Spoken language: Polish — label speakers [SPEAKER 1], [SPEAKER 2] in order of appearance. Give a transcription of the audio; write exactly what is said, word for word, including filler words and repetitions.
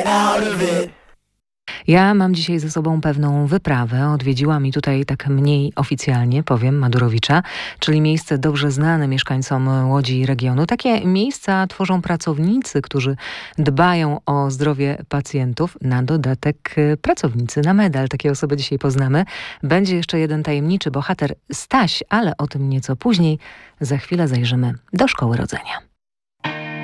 [SPEAKER 1] get out of it.
[SPEAKER 2] Ja mam dzisiaj ze sobą pewną wyprawę. Odwiedziła mi tutaj tak mniej oficjalnie, powiem, Madurowicza, czyli miejsce dobrze znane mieszkańcom Łodzi i regionu. Takie miejsca tworzą pracownicy, którzy dbają o zdrowie pacjentów. Na dodatek pracownicy na medal. Takie osoby dzisiaj poznamy. Będzie jeszcze jeden tajemniczy bohater, Staś, ale o tym nieco później. Za chwilę zajrzymy do Szkoły Rodzenia.